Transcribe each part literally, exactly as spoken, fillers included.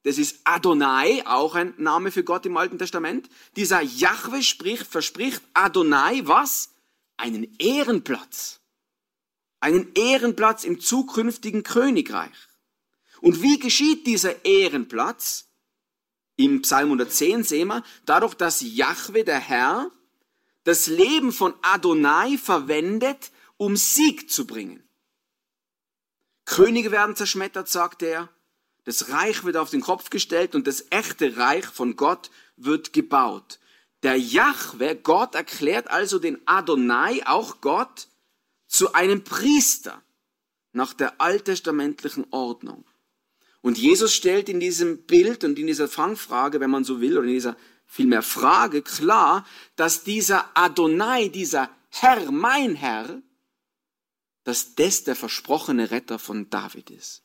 das ist Adonai, auch ein Name für Gott im Alten Testament. Dieser Jahwe spricht, verspricht Adonai was? Einen Ehrenplatz. Einen Ehrenplatz im zukünftigen Königreich. Und wie geschieht dieser Ehrenplatz? Im Psalm hundertzehn sehen wir, dadurch, dass Jahwe, der Herr, das Leben von Adonai verwendet, um Sieg zu bringen. Könige werden zerschmettert, sagt er. Das Reich wird auf den Kopf gestellt und das echte Reich von Gott wird gebaut. Der Jahwe, Gott, erklärt also den Adonai, auch Gott, zu einem Priester nach der alttestamentlichen Ordnung. Und Jesus stellt in diesem Bild und in dieser Fangfrage, wenn man so will, oder in dieser vielmehr Frage klar, dass dieser Adonai, dieser Herr, mein Herr, dass das der versprochene Retter von David ist.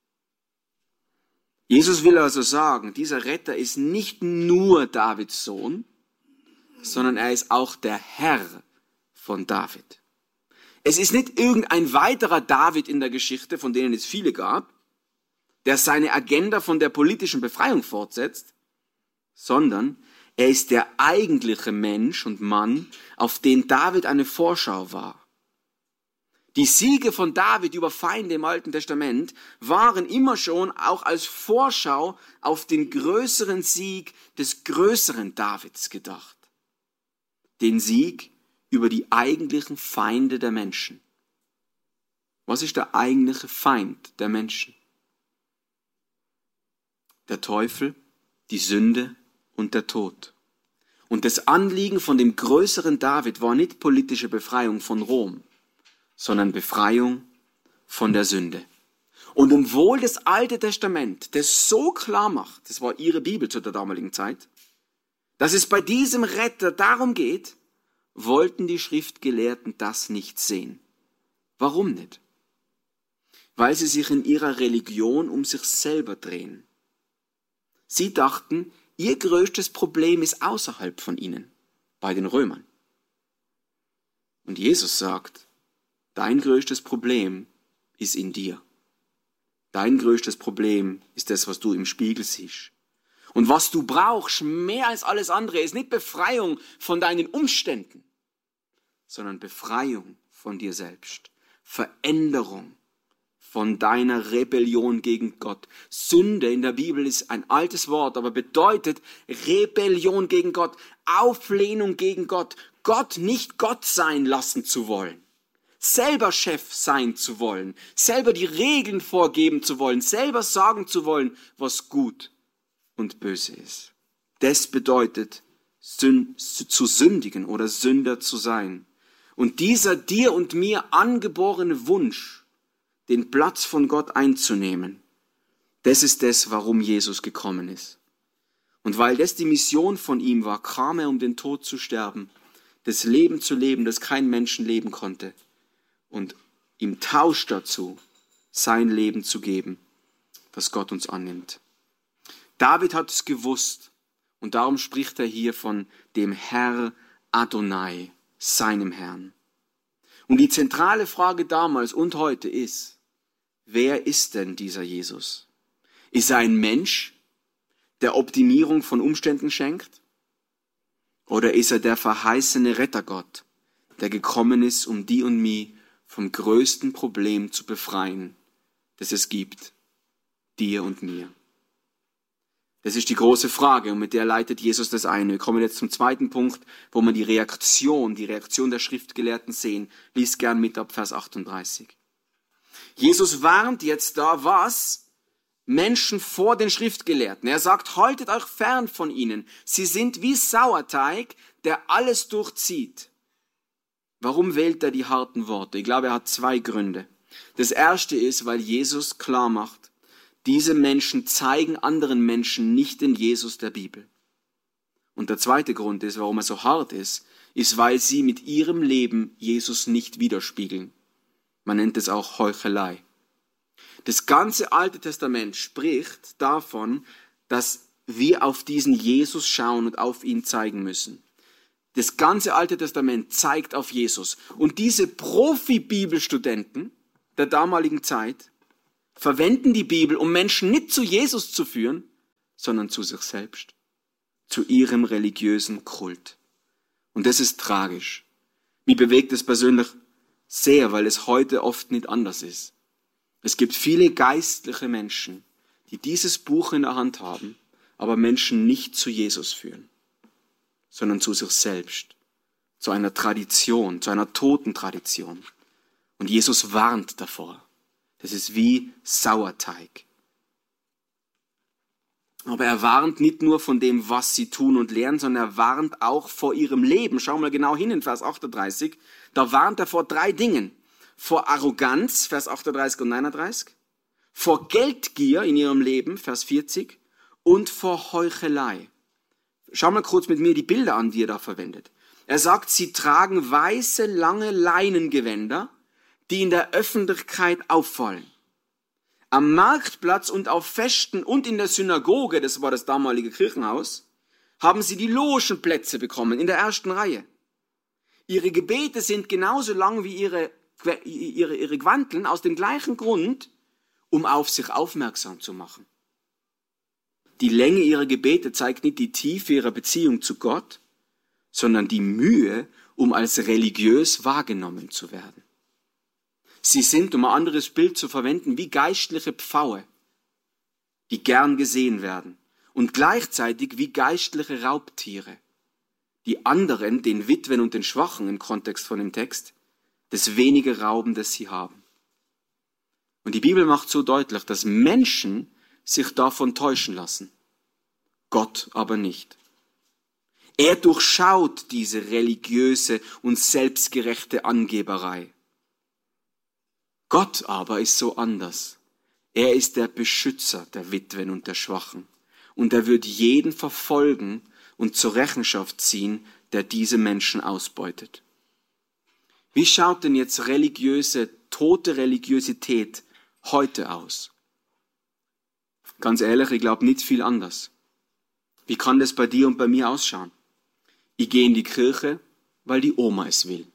Jesus will also sagen, dieser Retter ist nicht nur Davids Sohn, sondern er ist auch der Herr von David. Es ist nicht irgendein weiterer David in der Geschichte, von denen es viele gab, der seine Agenda von der politischen Befreiung fortsetzt, sondern er ist der eigentliche Mensch und Mann, auf den David eine Vorschau war. Die Siege von David über Feinde im Alten Testament waren immer schon auch als Vorschau auf den größeren Sieg des größeren Davids gedacht. Den Sieg über die eigentlichen Feinde der Menschen. Was ist der eigentliche Feind der Menschen? Der Teufel, die Sünde und der Tod. Und das Anliegen von dem größeren David war nicht politische Befreiung von Rom, sondern Befreiung von der Sünde. Und obwohl das Alte Testament das so klar macht, das war ihre Bibel zu der damaligen Zeit, dass es bei diesem Retter darum geht, wollten die Schriftgelehrten das nicht sehen. Warum nicht? Weil sie sich in ihrer Religion um sich selber drehen. Sie dachten, ihr größtes Problem ist außerhalb von ihnen, bei den Römern. Und Jesus sagt, dein größtes Problem ist in dir. Dein größtes Problem ist das, was du im Spiegel siehst. Und was du brauchst, mehr als alles andere, ist nicht Befreiung von deinen Umständen, sondern Befreiung von dir selbst. Veränderung von deiner Rebellion gegen Gott. Sünde in der Bibel ist ein altes Wort, aber bedeutet Rebellion gegen Gott, Auflehnung gegen Gott, Gott nicht Gott sein lassen zu wollen. Selber Chef sein zu wollen, selber die Regeln vorgeben zu wollen, selber sagen zu wollen, was gut und böse ist. Das bedeutet, zu sündigen oder Sünder zu sein. Und dieser dir und mir angeborene Wunsch, den Platz von Gott einzunehmen, das ist das, warum Jesus gekommen ist. Und weil das die Mission von ihm war, kam er, um den Tod zu sterben, das Leben zu leben, das kein Mensch leben konnte. Und im Tausch dazu sein Leben zu geben, das Gott uns annimmt. David hat es gewusst und darum spricht er hier von dem Herr Adonai, seinem Herrn. Und die zentrale Frage damals und heute ist, wer ist denn dieser Jesus? Ist er ein Mensch, der Optimierung von Umständen schenkt? Oder ist er der verheißene Rettergott, der gekommen ist, um die und mich vom größten Problem zu befreien, das es gibt, dir und mir? Das ist die große Frage und mit der leitet Jesus das ein. Wir kommen jetzt zum zweiten Punkt, wo wir die Reaktion, die Reaktion der Schriftgelehrten sehen. Lies gern mit ab Vers achtunddreißig. Jesus warnt jetzt da was? Menschen vor den Schriftgelehrten. Er sagt, haltet euch fern von ihnen. Sie sind wie Sauerteig, der alles durchzieht. Warum wählt er die harten Worte? Ich glaube, er hat zwei Gründe. Das erste ist, weil Jesus klar macht, diese Menschen zeigen anderen Menschen nicht den Jesus der Bibel. Und der zweite Grund ist, warum er so hart ist, ist, weil sie mit ihrem Leben Jesus nicht widerspiegeln. Man nennt es auch Heuchelei. Das ganze Alte Testament spricht davon, dass wir auf diesen Jesus schauen und auf ihn zeigen müssen. Das ganze Alte Testament zeigt auf Jesus. Und diese Profi-Bibelstudenten der damaligen Zeit verwenden die Bibel, um Menschen nicht zu Jesus zu führen, sondern zu sich selbst, zu ihrem religiösen Kult. Und das ist tragisch. Mich bewegt es persönlich sehr, weil es heute oft nicht anders ist. Es gibt viele geistliche Menschen, die dieses Buch in der Hand haben, aber Menschen nicht zu Jesus führen, sondern zu sich selbst, zu einer Tradition, zu einer toten Tradition. Und Jesus warnt davor. Das ist wie Sauerteig. Aber er warnt nicht nur von dem, was sie tun und lehren, sondern er warnt auch vor ihrem Leben. Schau mal genau hin in Vers achtunddreißig. Da warnt er vor drei Dingen. Vor Arroganz, Vers achtunddreißig und neununddreißig. Vor Geldgier in ihrem Leben, Vers vierzig. Und vor Heuchelei. Schau mal kurz mit mir die Bilder an, die er da verwendet. Er sagt, sie tragen weiße, lange Leinengewänder, die in der Öffentlichkeit auffallen. Am Marktplatz und auf Festen und in der Synagoge, das war das damalige Kirchenhaus, haben sie die Logenplätze bekommen, in der ersten Reihe. Ihre Gebete sind genauso lang wie ihre, ihre, ihre Gewandteln, aus dem gleichen Grund, um auf sich aufmerksam zu machen. Die Länge ihrer Gebete zeigt nicht die Tiefe ihrer Beziehung zu Gott, sondern die Mühe, um als religiös wahrgenommen zu werden. Sie sind, um ein anderes Bild zu verwenden, wie geistliche Pfaue, die gern gesehen werden und gleichzeitig wie geistliche Raubtiere, die anderen, den Witwen und den Schwachen im Kontext von dem Text, das wenige rauben, das sie haben. Und die Bibel macht so deutlich, dass Menschen sich davon täuschen lassen, Gott aber nicht. Er durchschaut diese religiöse und selbstgerechte Angeberei. Gott aber ist so anders. Er ist der Beschützer der Witwen und der Schwachen. Und er wird jeden verfolgen und zur Rechenschaft ziehen, der diese Menschen ausbeutet. Wie schaut denn jetzt religiöse, tote Religiosität heute aus? Ganz ehrlich, ich glaube nicht viel anders. Wie kann das bei dir und bei mir ausschauen? Ich gehe in die Kirche, weil die Oma es will.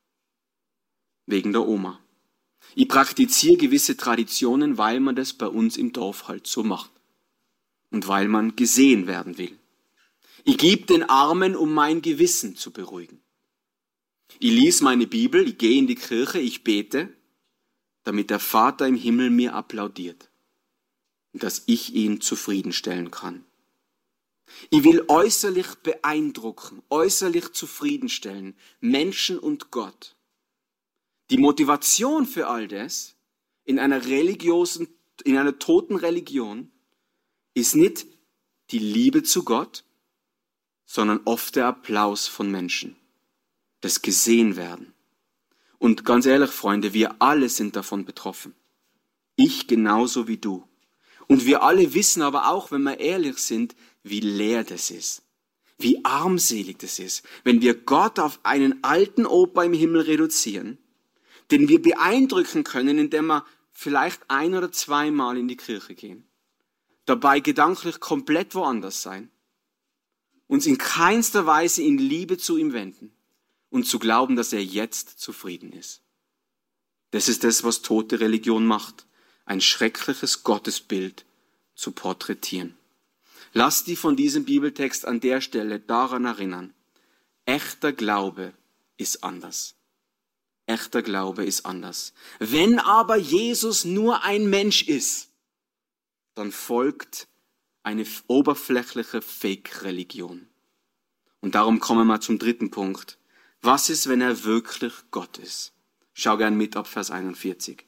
Wegen der Oma. Ich praktiziere gewisse Traditionen, weil man das bei uns im Dorf halt so macht. Und weil man gesehen werden will. Ich gebe den Armen, um mein Gewissen zu beruhigen. Ich lese meine Bibel, ich gehe in die Kirche, ich bete, damit der Vater im Himmel mir applaudiert. Und dass ich ihn zufriedenstellen kann. Ich will äußerlich beeindrucken, äußerlich zufriedenstellen, Menschen und Gott. Die Motivation für all das in einer religiösen, in einer toten Religion ist nicht die Liebe zu Gott, sondern oft der Applaus von Menschen, das Gesehenwerden. Und ganz ehrlich, Freunde, wir alle sind davon betroffen. Ich genauso wie du. Und wir alle wissen aber auch, wenn wir ehrlich sind, wie leer das ist. Wie armselig das ist, wenn wir Gott auf einen alten Opa im Himmel reduzieren, den wir beeindrucken können, indem wir vielleicht ein- oder zweimal in die Kirche gehen. Dabei gedanklich komplett woanders sein. Uns in keinster Weise in Liebe zu ihm wenden und zu glauben, dass er jetzt zufrieden ist. Das ist das, was tote Religion macht. Ein schreckliches Gottesbild zu porträtieren. Lass dich von diesem Bibeltext an der Stelle daran erinnern. Echter Glaube ist anders. Echter Glaube ist anders. Wenn aber Jesus nur ein Mensch ist, dann folgt eine oberflächliche Fake-Religion. Und darum kommen wir zum dritten Punkt. Was ist, wenn er wirklich Gott ist? Schau gern mit ab Vers einundvierzig.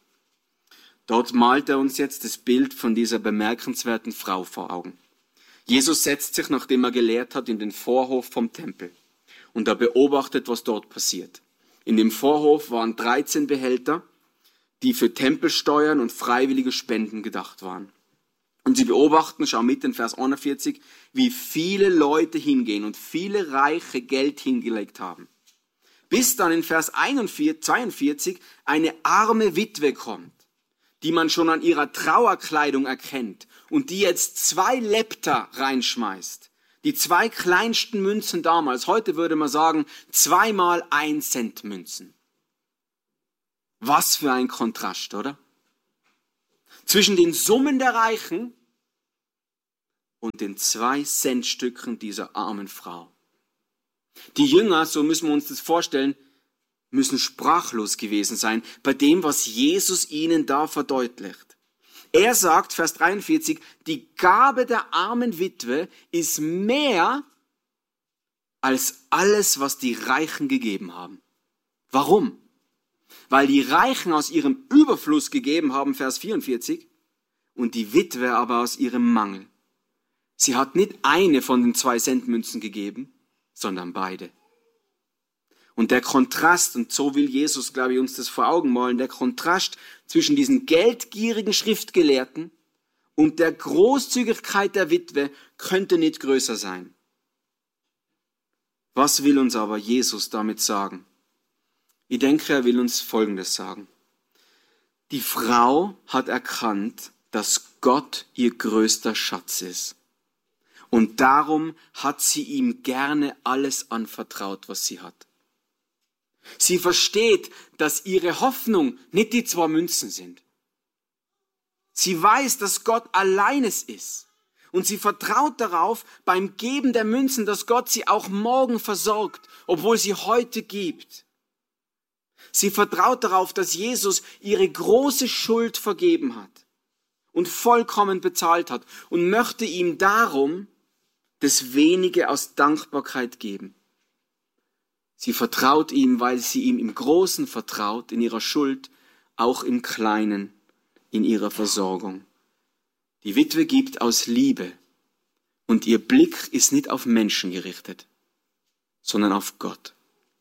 Dort malt er uns jetzt das Bild von dieser bemerkenswerten Frau vor Augen. Jesus setzt sich, nachdem er gelehrt hat, in den Vorhof vom Tempel. Und er beobachtet, was dort passiert. In dem Vorhof waren dreizehn Behälter, die für Tempelsteuern und freiwillige Spenden gedacht waren. Und sie beobachten, schau mit in Vers einundvierzig, wie viele Leute hingehen und viele Reiche Geld hingelegt haben. Bis dann in Vers zweiundvierzig eine arme Witwe kommt, die man schon an ihrer Trauerkleidung erkennt und die jetzt zwei Lepta reinschmeißt. Die zwei kleinsten Münzen damals, heute würde man sagen, zweimal ein Cent Münzen. Was für ein Kontrast, oder? Zwischen den Summen der Reichen und den zwei Centstücken dieser armen Frau. Die Jünger, so müssen wir uns das vorstellen, müssen sprachlos gewesen sein bei dem, was Jesus ihnen da verdeutlicht. Er sagt, Vers dreiundvierzig, die Gabe der armen Witwe ist mehr als alles, was die Reichen gegeben haben. Warum? Weil die Reichen aus ihrem Überfluss gegeben haben, Vers vierundvierzig, und die Witwe aber aus ihrem Mangel. Sie hat nicht eine von den zwei Centmünzen gegeben, sondern beide. Und der Kontrast, und so will Jesus, glaube ich, uns das vor Augen malen, der Kontrast zwischen diesen geldgierigen Schriftgelehrten und der Großzügigkeit der Witwe könnte nicht größer sein. Was will uns aber Jesus damit sagen? Ich denke, er will uns Folgendes sagen. Die Frau hat erkannt, dass Gott ihr größter Schatz ist. Und darum hat sie ihm gerne alles anvertraut, was sie hat. Sie versteht, dass ihre Hoffnung nicht die zwei Münzen sind. Sie weiß, dass Gott allein es ist. Und sie vertraut darauf, beim Geben der Münzen, dass Gott sie auch morgen versorgt, obwohl sie heute gibt. Sie vertraut darauf, dass Jesus ihre große Schuld vergeben hat und vollkommen bezahlt hat und möchte ihm darum das Wenige aus Dankbarkeit geben. Sie vertraut ihm, weil sie ihm im Großen vertraut, in ihrer Schuld, auch im Kleinen, in ihrer Versorgung. Die Witwe gibt aus Liebe und ihr Blick ist nicht auf Menschen gerichtet, sondern auf Gott.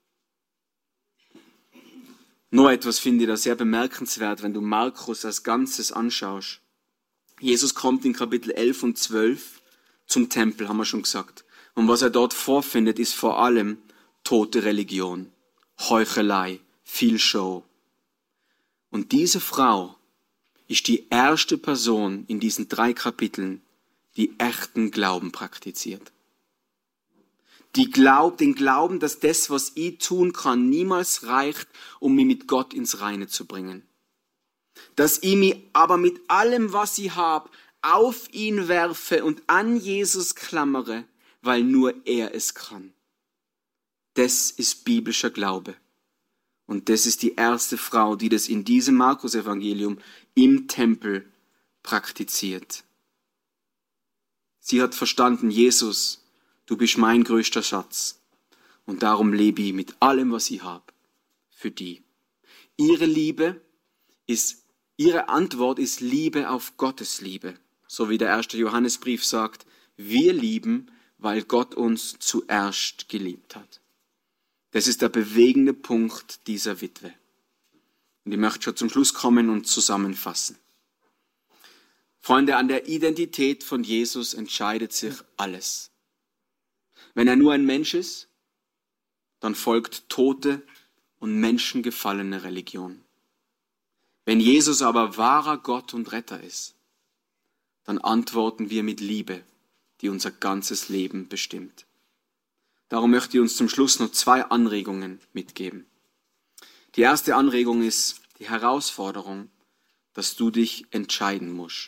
Noch etwas finde ich da sehr bemerkenswert, wenn du Markus als Ganzes anschaust. Jesus kommt in Kapitel elf und zwölf zum Tempel, haben wir schon gesagt. Und was er dort vorfindet, ist vor allem tote Religion, Heuchelei, viel Show. Und diese Frau ist die erste Person in diesen drei Kapiteln, die echten Glauben praktiziert. Die glaubt, den Glauben, dass das, was ich tun kann, niemals reicht, um mich mit Gott ins Reine zu bringen. Dass ich mich aber mit allem, was ich habe, auf ihn werfe und an Jesus klammere, weil nur er es kann. Das ist biblischer Glaube. Und das ist die erste Frau, die das in diesem Markus-Evangelium im Tempel praktiziert. Sie hat verstanden, Jesus, du bist mein größter Schatz. Und darum lebe ich mit allem, was ich habe, für die. Ihre Liebe ist, ihre Antwort ist Liebe auf Gottes Liebe. So wie der erste Johannesbrief sagt, wir lieben, weil Gott uns zuerst geliebt hat. Das ist der bewegende Punkt dieser Witwe. Und ich möchte schon zum Schluss kommen und zusammenfassen. Freunde, an der Identität von Jesus entscheidet sich alles. Wenn er nur ein Mensch ist, dann folgt tote und menschengefallene Religion. Wenn Jesus aber wahrer Gott und Retter ist, dann antworten wir mit Liebe, die unser ganzes Leben bestimmt. Darum möchte ich uns zum Schluss noch zwei Anregungen mitgeben. Die erste Anregung ist die Herausforderung, dass du dich entscheiden musst.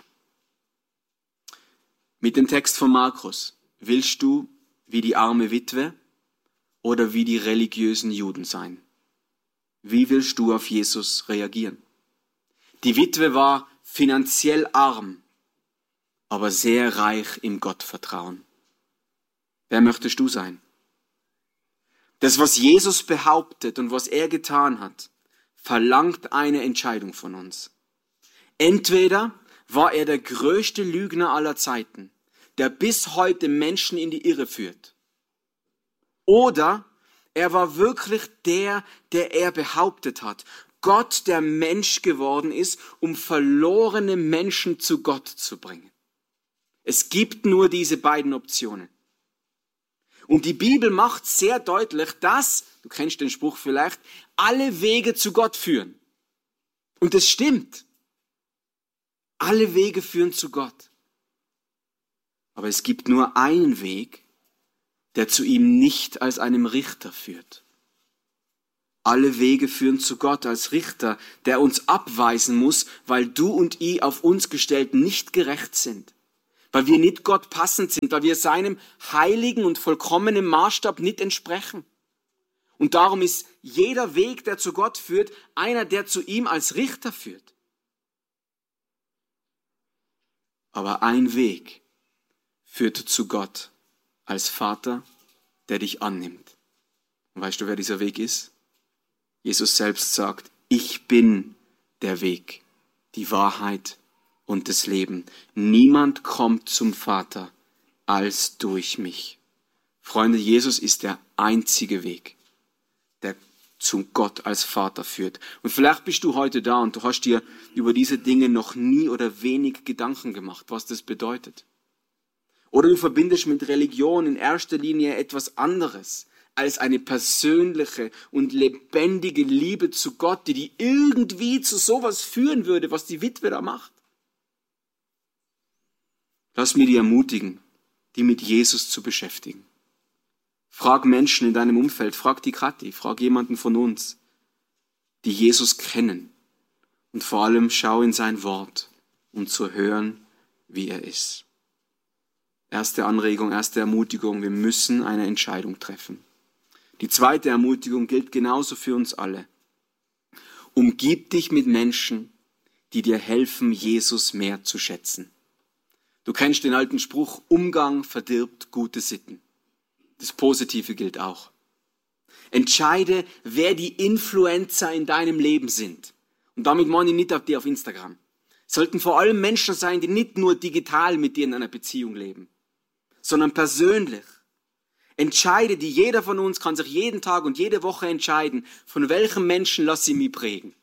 Mit dem Text von Markus, willst du wie die arme Witwe oder wie die religiösen Juden sein? Wie willst du auf Jesus reagieren? Die Witwe war finanziell arm, aber sehr reich im Gottvertrauen. Wer möchtest du sein? Das, was Jesus behauptet und was er getan hat, verlangt eine Entscheidung von uns. Entweder war er der größte Lügner aller Zeiten, der bis heute Menschen in die Irre führt. Oder er war wirklich der, der er behauptet hat. Gott, der Mensch geworden ist, um verlorene Menschen zu Gott zu bringen. Es gibt nur diese beiden Optionen. Und die Bibel macht sehr deutlich, dass, du kennst den Spruch vielleicht, alle Wege zu Gott führen. Und das stimmt. Alle Wege führen zu Gott. Aber es gibt nur einen Weg, der zu ihm nicht als einem Richter führt. Alle Wege führen zu Gott als Richter, der uns abweisen muss, weil du und ich auf uns gestellt nicht gerecht sind. weil wir nicht Gott passend sind, weil wir seinem heiligen und vollkommenen Maßstab nicht entsprechen. Und darum ist jeder Weg, der zu Gott führt, einer, der zu ihm als Richter führt. Aber ein Weg führt zu Gott als Vater, der dich annimmt. Und weißt du, wer dieser Weg ist? Jesus selbst sagt, ich bin der Weg, die Wahrheit und das Leben. Niemand kommt zum Vater als durch mich. Freunde, Jesus ist der einzige Weg, der zu Gott als Vater führt. Und vielleicht bist du heute da und du hast dir über diese Dinge noch nie oder wenig Gedanken gemacht, was das bedeutet. Oder du verbindest mit Religion in erster Linie etwas anderes als eine persönliche und lebendige Liebe zu Gott, die die irgendwie zu sowas führen würde, was die Witwe da macht. Lass mich dich ermutigen, die mit Jesus zu beschäftigen. Frag Menschen in deinem Umfeld, frag die Kathi, frag jemanden von uns, die Jesus kennen. Und vor allem schau in sein Wort, um zu hören, wie er ist. Erste Anregung, erste Ermutigung, wir müssen eine Entscheidung treffen. Die zweite Ermutigung gilt genauso für uns alle. Umgib dich mit Menschen, die dir helfen, Jesus mehr zu schätzen. Du kennst den alten Spruch, Umgang verdirbt gute Sitten. Das Positive gilt auch. Entscheide, wer die Influencer in deinem Leben sind. Und damit meine ich nicht auf die auf Instagram. Es sollten vor allem Menschen sein, die nicht nur digital mit dir in einer Beziehung leben, sondern persönlich. Entscheide, die jeder von uns kann sich jeden Tag und jede Woche entscheiden, von welchem Menschen lasse ich mich prägen.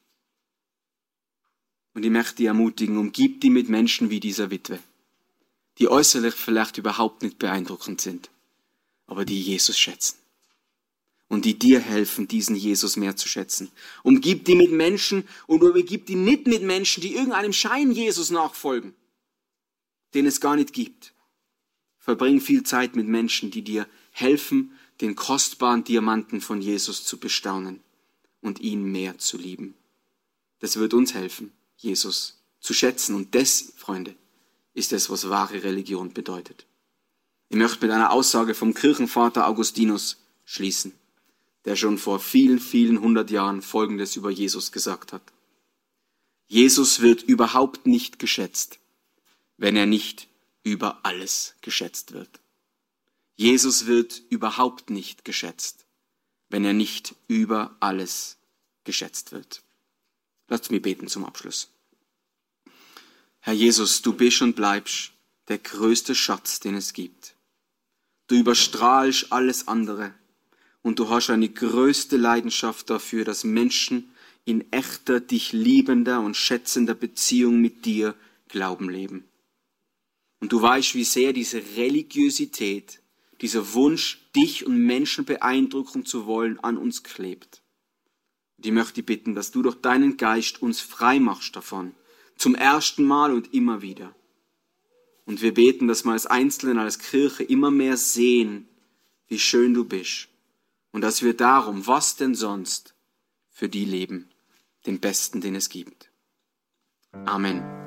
Und ich möchte dich ermutigen, umgib dich mit Menschen wie dieser Witwe, die äußerlich vielleicht überhaupt nicht beeindruckend sind, aber die Jesus schätzen. Und die dir helfen, diesen Jesus mehr zu schätzen. Umgib dich mit Menschen und umgib dich nicht mit Menschen, die irgendeinem Schein Jesus nachfolgen, den es gar nicht gibt. Verbring viel Zeit mit Menschen, die dir helfen, den kostbaren Diamanten von Jesus zu bestaunen und ihn mehr zu lieben. Das wird uns helfen, Jesus zu schätzen. Und das, Freunde, ist es, was wahre Religion bedeutet. Ich möchte mit einer Aussage vom Kirchenvater Augustinus schließen, der schon vor vielen, vielen hundert Jahren Folgendes über Jesus gesagt hat. Jesus wird überhaupt nicht geschätzt, wenn er nicht über alles geschätzt wird. Jesus wird überhaupt nicht geschätzt, wenn er nicht über alles geschätzt wird. Lasst mich beten zum Abschluss. Herr Jesus, du bist und bleibst der größte Schatz, den es gibt. Du überstrahlst alles andere und du hast eine größte Leidenschaft dafür, dass Menschen in echter, dich liebender und schätzender Beziehung mit dir Glauben leben. Und du weißt, wie sehr diese Religiosität, dieser Wunsch, dich und Menschen beeindrucken zu wollen, an uns klebt. Und ich möchte bitten, dass du durch deinen Geist uns frei machst davon, zum ersten Mal und immer wieder. Und wir beten, dass wir als Einzelne, als Kirche immer mehr sehen, wie schön du bist. Und dass wir darum, was denn sonst, für die leben, den Besten, den es gibt. Amen.